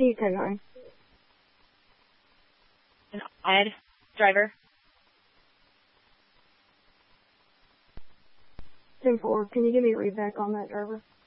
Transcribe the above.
He's 10-9. And Ed, driver. 10-4. Can you give me a read back on that driver?